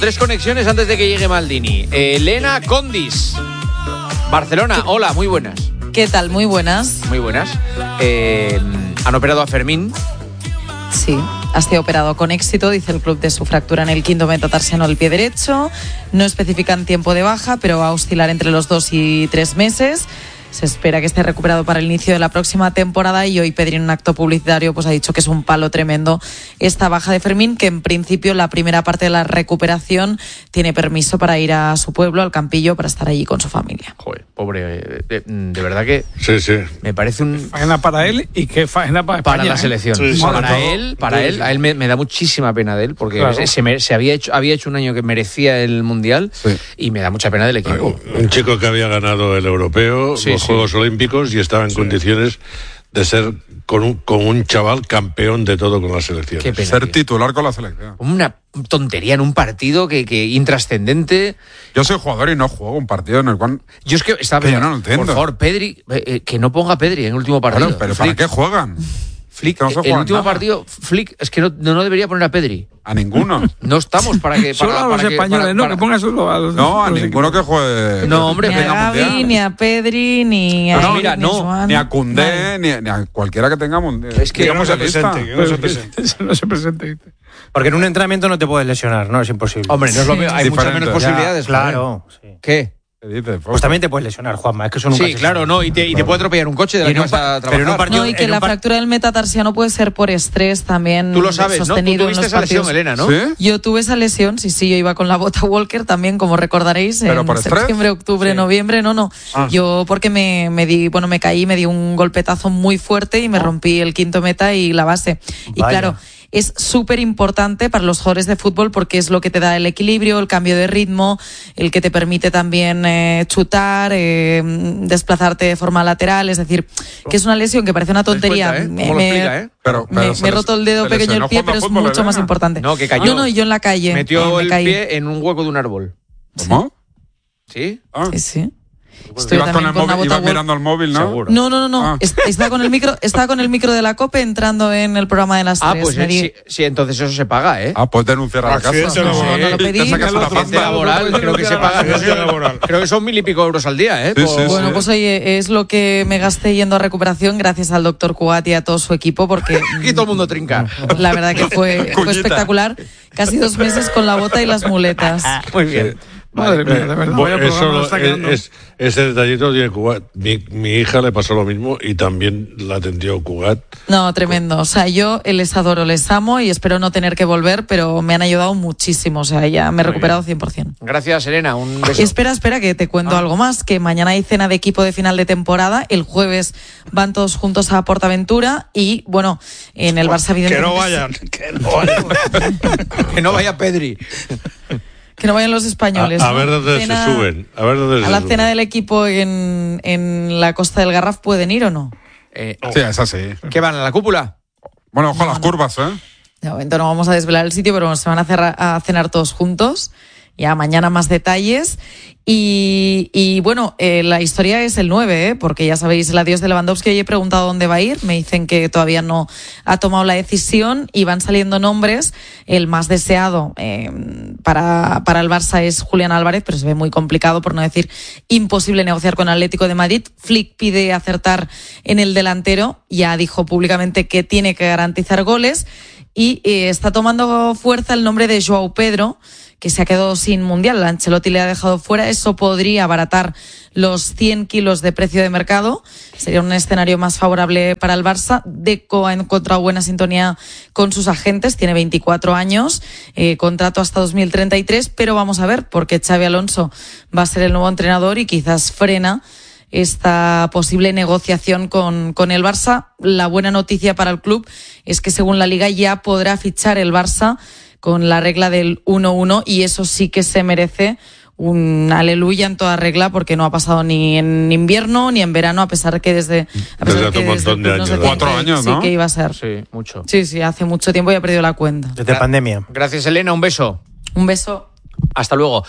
3 conexiones antes de que llegue Maldini. Elena Condis, Barcelona. Hola, muy buenas. ¿Qué tal? Muy buenas. Muy buenas. Han operado a Fermín. Sí, ha sido operado con éxito, dice el club, de su fractura en el quinto metatarsiano del pie derecho. No especifican tiempo de baja, pero va a oscilar entre los 2 y 3 meses. Se espera que esté recuperado para el inicio de la próxima temporada y hoy Pedri en un acto publicitario pues ha dicho que es un palo tremendo esta baja de Fermín, que en principio la primera parte de la recuperación tiene permiso para ir a su pueblo, al Campillo, para estar allí con su familia. Joder, pobre, de verdad que sí. Me parece un... Faena para él y qué faena para España. Para la selección. Sí, para él, a él me da muchísima pena de él, porque claro, se había hecho un año que merecía el Mundial, sí, y me da mucha pena del equipo. Un chico que había ganado el europeo, sí, los Juegos Olímpicos, y estaba en condiciones de ser con un chaval campeón de todo con la selección. Qué pena, ser titular con la selección. Una tontería en un partido que intrascendente. Yo soy jugador y no juego un partido en el cual... Yo es que estaba yo no lo entiendo. Por favor, Pedri, que no ponga a Pedri en el último partido. Bueno, pero ¿para qué juegan? Flick, no el último partido, Flick, es que no debería poner a Pedri. A ninguno. No estamos para que... Solo a los españoles, que ponga solo a los... No, a ninguno que juegue... No, hombre, ni a Gavi, ni a Pedri, ni a... Ni a Koundé, ni a cualquiera que tenga mundial. Es que no se presente, que no se presente. No se presente. Porque en un entrenamiento no te puedes lesionar, ¿no? Es imposible. Hombre, no es lo mismo, hay muchas Diferente. menos posibilidades. Claro. Sí. ¿Qué? ¿Qué dices? Pues también te puedes lesionar, Juanma. Es que eso nunca Sí, claro, no, y te puede atropellar un coche de la que vas a trabajar. pero en un partido... No, y que la fractura del metatarsiano puede ser por estrés también. Tú lo sabes, ¿no? Tú sostenido tuviste en los esa lesión, partidos. Elena, ¿no? ¿Sí? Yo tuve esa lesión, sí, yo iba con la bota Walker también, como recordaréis, ¿Pero en por estrés? septiembre, octubre, noviembre, no. Yo porque me caí, me di un golpetazo muy fuerte y me rompí el quinto meta y la base. Y Vaya. claro, es súper importante para los jugadores de fútbol porque es lo que te da el equilibrio, el cambio de ritmo, el que te permite también chutar, desplazarte de forma lateral. Es decir, que es una lesión que parece una tontería. ¿Cómo lo explica, Pero me he roto el dedo pequeño del pie, pero es mucho más importante. No, que cayó. No, yo en la calle. Metió me el caí. pie en un hueco de un árbol. ¿Cómo? ¿Sí? Sí. Estoy Ibas con también el con una móvil, bota ibas mirando el móvil, ¿no? Seguro. No. Ah. Estaba con el micro de la COPE entrando en el programa de las 3. Pues sí, entonces eso se paga, ¿eh? Puedes denunciar a la casa. Accidente laboral. No lo pedí. Te sacas una Accidente pasta. laboral, creo que se paga. Accidente laboral. Creo que son 1.000 y pico euros al día, ¿eh? Sí, sí, Bueno, sí. pues oye, es lo que me gasté yendo a recuperación gracias al doctor Cugat y a todo su equipo, porque Aquí todo el mundo trinca. la verdad que fue espectacular. Casi 2 meses con la bota y las muletas. Muy bien. Madre mía, de verdad. Bueno, vaya programa nos está quedando. ese detallito tiene Cugat. Mi hija le pasó lo mismo y también la atendió Cugat. No, tremendo. O sea, yo les adoro, les amo y espero no tener que volver, pero me han ayudado muchísimo. O sea, ya me he recuperado 100%. Gracias, Elena. Un beso. Espera, que te cuento algo más, que mañana hay cena de equipo de final de temporada, el jueves van todos juntos a PortAventura y, bueno, en el Barça evidentemente... Que no vayan. Que no vaya Pedri. Que no vayan los españoles. A ¿no? ver dónde Cena- se suben. A ver dónde ¿A se la suben. cena del equipo en la Costa del Garraf pueden ir o no? Sí, es así. ¿Qué van, a la cúpula? Bueno, ojo a las curvas, ¿eh? De momento no vamos a desvelar el sitio, pero se van a cenar todos juntos. Ya mañana más detalles. Y bueno, la historia es el 9, porque ya sabéis, el adiós de Lewandowski. Hoy he preguntado dónde va a ir. Me dicen que todavía no ha tomado la decisión y van saliendo nombres. El más deseado para el Barça es Julián Álvarez, pero se ve muy complicado, por no decir imposible, negociar con Atlético de Madrid. Flick pide acertar en el delantero. Ya dijo públicamente que tiene que garantizar goles. Y está tomando fuerza el nombre de Joao Pedro, que se ha quedado sin Mundial. Ancelotti le ha dejado fuera. Eso podría abaratar los 100 kilos de precio de mercado. Sería un escenario más favorable para el Barça. Deco ha encontrado buena sintonía con sus agentes. Tiene 24 años, contrato hasta 2033. Pero vamos a ver, porque Xabi Alonso va a ser el nuevo entrenador y quizás frena esta posible negociación con el Barça. La buena noticia para el club es que según la Liga ya podrá fichar el Barça con la regla del 1-1 y eso sí que se merece un aleluya en toda regla, porque no ha pasado ni en invierno ni en verano, a pesar que desde hace un montón de años. 4 años, ¿no? Sí, que iba a ser. Sí, mucho. Sí, hace mucho tiempo y he perdido la cuenta. Desde pandemia. Gracias, Elena. Un beso. Un beso. Hasta luego.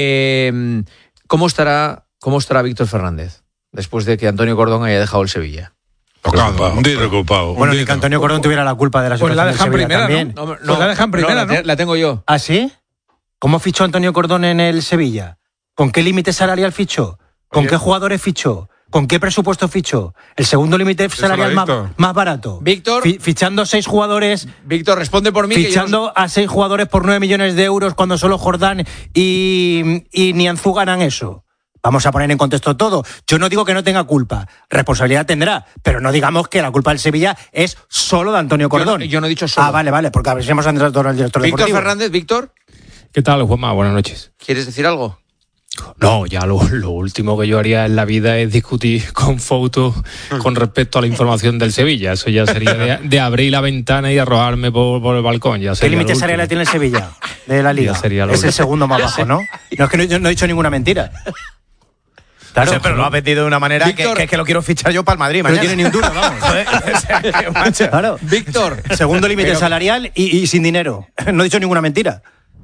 ¿Cómo estará Víctor Fernández después de que Antonio Cordón haya dejado el Sevilla? Preocupado. Bueno, ni que Antonio Cordón tuviera la culpa de la Pues situación la del dejan Sevilla primera, también. ¿no? Pues la dejan primera, ¿no? La tengo yo. ¿Ah, sí? ¿Cómo fichó Antonio Cordón en el Sevilla? ¿Con qué límite salarial fichó? ¿Con qué jugadores fichó? ¿Con qué presupuesto fichó? El segundo límite salarial más barato. Víctor. Fichando 6 jugadores. Víctor, responde por mí. Fichando a 6 jugadores por 9 millones de euros cuando solo Jordán y Nianzú ganan eso. Vamos a poner en contexto todo. Yo no digo que no tenga culpa. Responsabilidad tendrá. Pero no digamos que la culpa del Sevilla es solo de Antonio Cordón. Yo no he dicho solo. Ah, vale, porque a ver si hemos entrado al director deportivo. Víctor Fernández, Víctor. ¿Qué tal, Juanma? Buenas noches. ¿Quieres decir algo? No, ya lo último que yo haría en la vida es discutir con fotos con respecto a la información del Sevilla. Eso ya sería de abrir la ventana y arrojarme por el balcón. ¿Qué límite salarial tiene el Sevilla de la Liga? Es el segundo más bajo, ¿no? No, es que yo no he dicho ninguna mentira. Claro, no sé, pero lo has vendido de una manera Víctor, que lo quiero fichar yo para el Madrid mañana. No tiene ni un duro, vamos. Claro. Víctor. Segundo límite salarial y sin dinero. No he dicho ninguna mentira.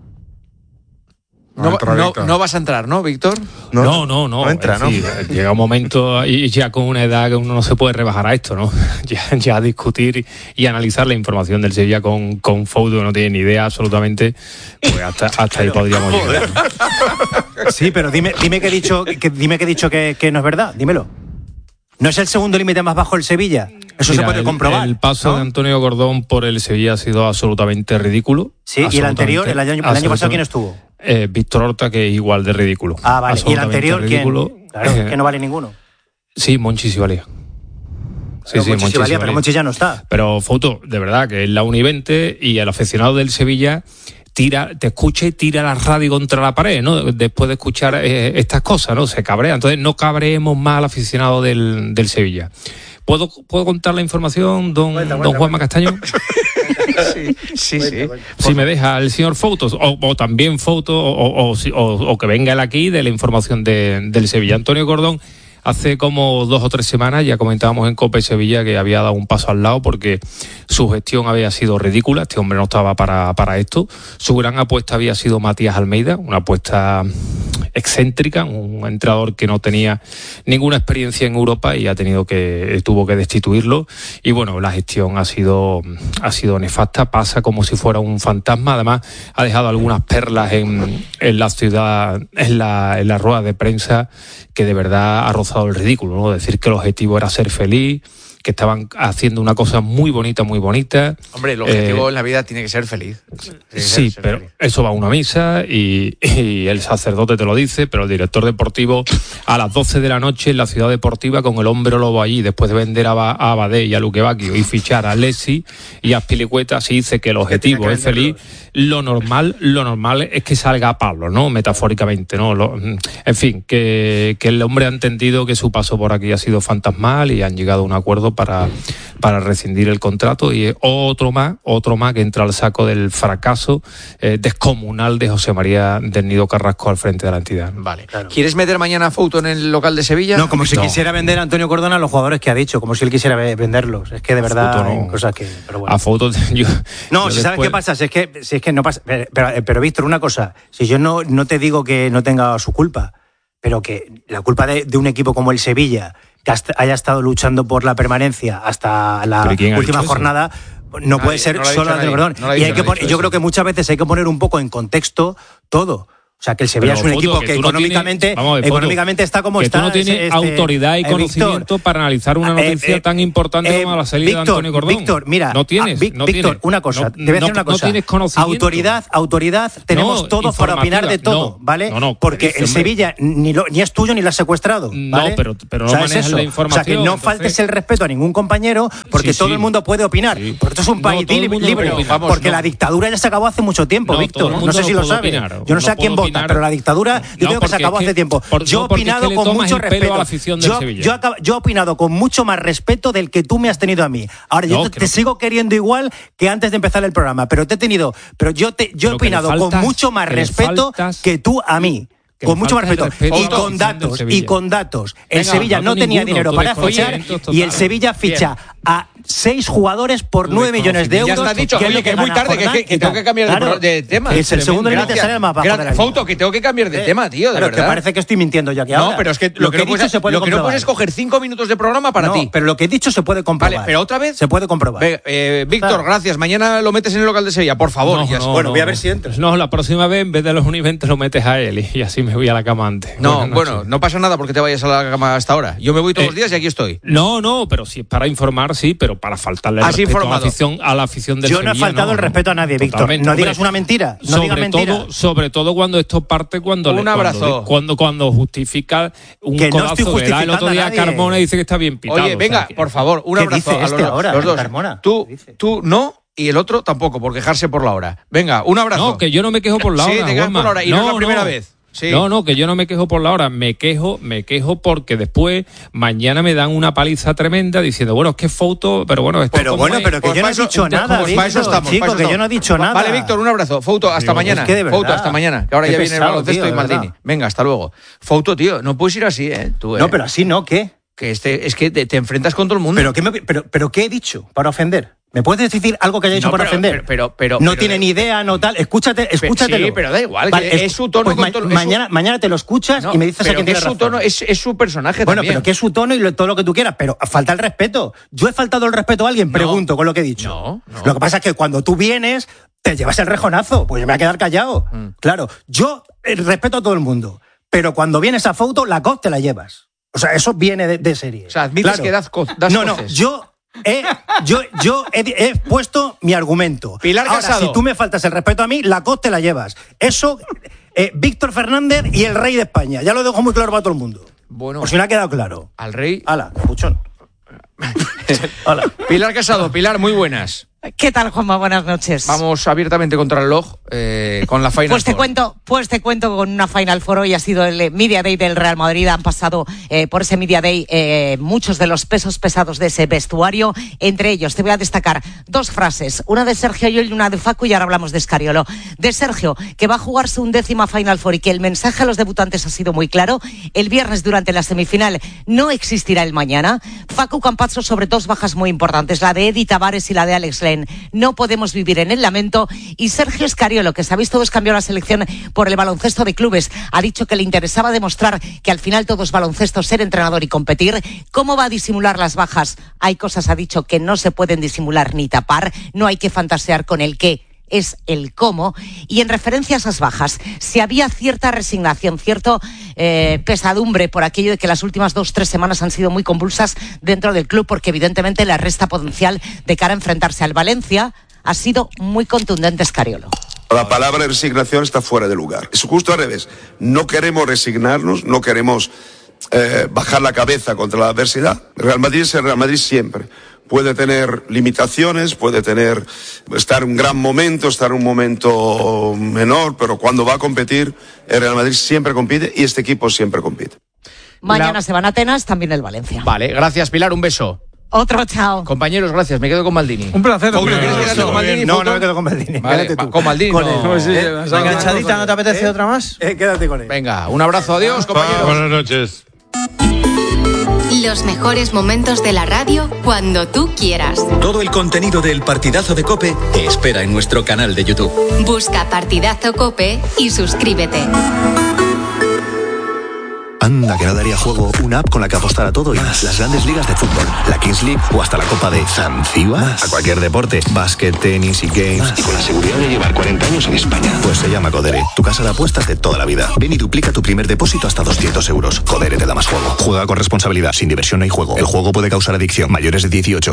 No vas a entrar, ¿no, Víctor? No entra, ¿no? Llega un momento y ya con una edad que uno no se puede rebajar a esto, ¿no? Ya discutir y analizar la información del Sevilla con Fouto, no tiene ni idea absolutamente, pues hasta ahí podríamos llegar. Sí, pero dime que he dicho que no es verdad, dímelo. ¿No es el segundo límite más bajo el Sevilla? Eso se puede comprobar. El paso de Antonio Cordón por el Sevilla ha sido absolutamente ridículo. Sí, y el anterior, el año pasado, ¿quién estuvo? Víctor Horta, que es igual de ridículo. Ah, vale. ¿Y el anterior ridículo. ¿Quién? Claro, que no vale ninguno. Sí, Monchi sí valía. Monchi sí valía, pero Monchi ya no está. Pero Fouto, de verdad, que es la Uni20 y el aficionado del Sevilla te escucha y tira la radio contra la pared, ¿no? Después de escuchar estas cosas, ¿no? Se cabrea. Entonces no cabreemos más al aficionado del Sevilla. ¿Puedo contar la información, don Juanma Castaño? Sí. Si me deja el señor Foutos, o también Foutos, o que venga él aquí de la información del Sevilla. Antonio Cordón, hace como 2 o 3 semanas ya comentábamos en COPE Sevilla que había dado un paso al lado porque su gestión había sido ridícula. Este hombre no estaba para esto. Su gran apuesta había sido Matías Almeida, una apuesta excéntrica, un entrenador que no tenía ninguna experiencia en Europa y tuvo que destituirlo. Y bueno, la gestión ha sido nefasta, pasa como si fuera un fantasma. Además, ha dejado algunas perlas en la ciudad, en la rueda de prensa, que de verdad ha rozado el ridículo, ¿no? Decir que el objetivo era ser feliz, que estaban haciendo una cosa muy bonita. Hombre, el objetivo en la vida tiene que ser feliz. Sí, pero feliz. Eso va a una misa y el sacerdote te lo dice, pero el director deportivo a las 12 de la noche en la ciudad deportiva con el hombre lobo allí, después de vender a Abadé y a Luque Bacchio y fichar a Lessi y a Azpilicueta, si dice que el objetivo es feliz, lo normal es que salga a Pablo, ¿no? Metafóricamente, ¿no? En fin, que el hombre ha entendido que su paso por aquí ha sido fantasmal y han llegado a un acuerdo para rescindir el contrato, y otro más que entra al saco del fracaso descomunal de José María del Nido Carrasco al frente de la entidad. Vale. Claro. ¿Quieres meter mañana a Fouto en el local de Sevilla? No, como si quisiera vender a Antonio Cordón a los jugadores que ha dicho, como si él quisiera venderlos. Es que de verdad hay cosas que... Pero bueno. A Fouto ¿sabes qué pasa? Si es que no pasa... Pero Víctor, una cosa, si yo no te digo que no tenga su culpa, pero que la culpa de un equipo como el Sevilla, que haya estado luchando por la permanencia hasta la última jornada, no puede ser solo Antonio Cordón. Yo creo que muchas veces hay que poner un poco en contexto todo. O sea, que el Sevilla es un equipo que económicamente está como está. Que tú no tienes autoridad y conocimiento Víctor, para analizar una noticia tan importante como la salida de Antonio Cordón. Víctor, mira, no tienes, Víctor, una cosa, te voy a decir una cosa. No tienes conocimiento. Autoridad tenemos todos para opinar de todo, ¿vale? Porque el Sevilla ni es tuyo ni lo has secuestrado, ¿vale? No, pero no manejas la información. O sea, que no faltes el respeto a ningún compañero porque todo el mundo puede opinar. Porque esto es un país libre. Porque la dictadura ya se acabó hace mucho tiempo, Víctor. No sé si lo sabes. Yo no sé a quién vota, pero la dictadura yo creo que se acabó hace tiempo. Yo he opinado con mucho respeto. Yo he opinado con mucho más respeto del que tú me has tenido a mí. Ahora yo te sigo queriendo igual que antes de empezar el programa, pero yo he opinado con mucho más respeto que tú a mí. con mucho más respeto. Y con datos. El Sevilla no tenía dinero para fichar y el Sevilla ficha a 6 jugadores por 9 millones de euros. Ya está dicho, oye, que es muy tarde, que tengo que cambiar de tema. Es el segundo nivel de sale más bajo de la Fouto, que tengo que cambiar de tema, tío, de verdad. Que parece que estoy mintiendo yo aquí ahora. No, pero es que lo que no puedes es coger 5 minutos de programa para ti. Pero lo que he dicho se puede comprobar. Vale, pero otra vez se puede comprobar. Víctor, gracias. Mañana lo metes en el local de Sevilla, por favor. Bueno, voy a ver si entras. No, la próxima vez en vez de los Univentes lo metes a él y así me voy a la cama antes. No, bueno, no pasa nada porque te vayas a la cama hasta ahora. Yo me voy todos los días y aquí estoy. No, pero sí para informar, sí, pero para faltarle el respeto a la afición del Yo Sevilla. No he faltado el respeto a nadie, Víctor. No digas una mentira. Sobre todo cuando esto parte cuando justifica un que codazo no de el otro día Carmona dice que está bien pitado. Oye, venga, por favor, un abrazo a los dos. Carmona? Tú no. Y el otro tampoco, por quejarse por la hora. Venga, un abrazo. No, que yo no me quejo por la hora. Sí, te quejas por la hora. Y no es la primera vez. Sí. No, que yo no me quejo por la hora, me quejo porque después mañana me dan una paliza tremenda diciendo, bueno, es que Fouto, pero bueno, esto pero que yo no he dicho nada, para eso estamos, chico, que yo no he dicho nada. Vale, Víctor, un abrazo. Fouto, hasta mañana. Es que de verdad. Fouto, hasta mañana, que ahora ya viene el baloncesto y Maldini. Venga, hasta luego. Fouto, tío, no puedes ir así, tú, No, pero así no, ¿qué? Que es que te enfrentas con todo el mundo. Pero ¿qué he dicho para ofender? ¿Me puedes decir algo que haya dicho para ofender? No tiene ni idea, no tal. Escúchatelo. Sí, pero da igual, vale, es su tono. Pues mañana te lo escuchas y me dices a quién tiene razón. Es su tono, es su personaje bueno, también. pero que es su tono y todo lo que tú quieras, pero falta el respeto. ¿Yo he faltado el respeto a alguien? Pregunto con lo que he dicho. No. Lo que pasa es que cuando tú vienes, te llevas el rejonazo. Pues yo me voy a quedar callado. Claro, yo respeto a todo el mundo, pero cuando vienes a Fouto, la COP te la llevas. O sea, eso viene de serie. O sea, admites que das coces. No, yo he puesto mi argumento. Pilar Casado. Ahora, si tú me faltas el respeto a mí, la COP te la llevas. Eso, Víctor Fernández y el rey de España. Ya lo dejo muy claro para todo el mundo. Bueno. O si no ha quedado claro. Al rey. Hala, puchón. Hola. Pilar Casado, Pilar, muy buenas. ¿Qué tal, Juanma? Buenas noches. Vamos abiertamente contra el reloj con la Final Four. Pues te cuento con una Final Four. Hoy ha sido el Media Day del Real Madrid. Han pasado por ese Media Day muchos de los pesos pesados de ese vestuario. Entre ellos te voy a destacar 2 frases. Una de Sergio Llull y una de Facu, y ahora hablamos de Scariolo. De Sergio, que va a jugar su 11ª Final Four y que el mensaje a los debutantes ha sido muy claro. El viernes durante la semifinal no existirá el mañana. Facu Campazzo sobre 2 bajas muy importantes, la de Eddie Tavares y la de Alex Len. No podemos vivir en el lamento. Y Sergio Scariolo, que sabéis todos cambió la selección por el baloncesto de clubes, ha dicho que le interesaba demostrar que al final todo es baloncesto, ser entrenador y competir. ¿Cómo va a disimular las bajas? Hay cosas, ha dicho, que no se pueden disimular ni tapar. No hay que fantasear con el qué, es el cómo. Y en referencia a esas bajas, si había cierta resignación, cierta pesadumbre por aquello de que las últimas 2-3 semanas han sido muy convulsas dentro del club, porque evidentemente la resta potencial de cara a enfrentarse al Valencia ha sido muy contundente Scariolo. La palabra resignación está fuera de lugar. Es justo al revés. No queremos resignarnos, no queremos bajar la cabeza contra la adversidad. El Real Madrid es el Real Madrid siempre. Puede tener limitaciones, puede estar en un gran momento, estar en un momento menor, pero cuando va a competir, el Real Madrid siempre compite y este equipo siempre compite. Mañana se van a Atenas, también el Valencia. Vale, gracias Pilar, un beso. Otro, chao. Compañeros, gracias, me quedo con Maldini. Un placer. ¿Quieres quedarte con Maldini? No me quedo con Maldini. Vale, con Maldini. Enganchadita, ¿no te apetece otra más? Quédate con él. Venga, un abrazo, adiós, compañeros. Buenas noches. Los mejores momentos de la radio cuando tú quieras. Todo el contenido del Partidazo de COPE te espera en nuestro canal de YouTube. Busca Partidazo COPE y suscríbete. Anda, que no daría juego una app con la que apostar a todo y más. Las grandes ligas de fútbol, la Kings League o hasta la Copa de Zanzíbar. A cualquier deporte, básquet, tenis y games. Y con la seguridad de llevar 40 años en España. Pues se llama Codere, tu casa de apuestas de toda la vida. Ven y duplica tu primer depósito hasta 200 euros. Codere te da más juego. Juega con responsabilidad, sin diversión no hay juego. El juego puede causar adicción. Mayores de 18.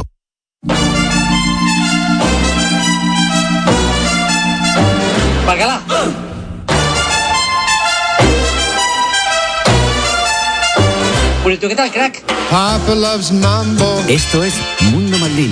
¡Párgala! ¿Qué tal, crack? Esto es Mundo Maldini.